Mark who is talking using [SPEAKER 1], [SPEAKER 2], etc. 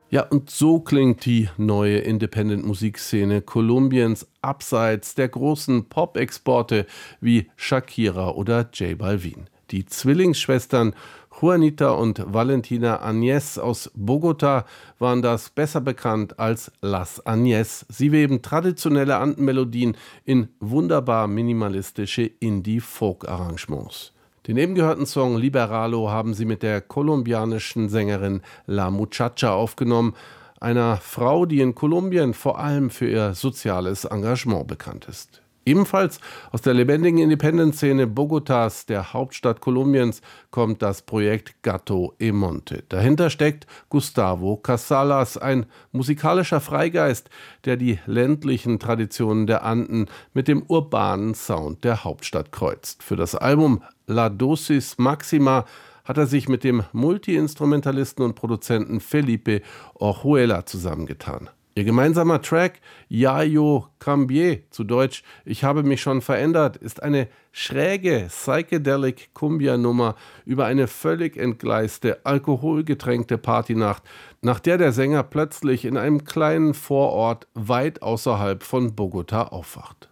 [SPEAKER 1] Ja, und so klingt die neue Independent-Musikszene Kolumbiens abseits der großen Pop-Exporte wie Shakira oder J Balvin. Die Zwillingsschwestern Juanita und Valentina Añez aus Bogotá waren das besser bekannt als Las Añez. Sie weben traditionelle Andenmelodien in wunderbar minimalistische Indie-Folk-Arrangements. Den eben gehörten Song Liberalo haben sie mit der kolumbianischen Sängerin La Muchacha aufgenommen, einer Frau, die in Kolumbien vor allem für ihr soziales Engagement bekannt ist. Ebenfalls aus der lebendigen Independent-Szene Bogotás, der Hauptstadt Kolumbiens, kommt das Projekt Gato e Monte. Dahinter steckt Gustavo Casalas, ein musikalischer Freigeist, der die ländlichen Traditionen der Anden mit dem urbanen Sound der Hauptstadt kreuzt. Für das Album La Dosis Maxima hat er sich mit dem Multi-Instrumentalisten und Produzenten Felipe Orjuela zusammengetan. Ihr gemeinsamer Track Ya Yo Cambié, zu Deutsch Ich habe mich schon verändert, ist eine schräge Psychedelic Cumbia-Nummer über eine völlig entgleiste, alkoholgetränkte Partynacht, nach der der Sänger plötzlich in einem kleinen Vorort weit außerhalb von Bogotá aufwacht.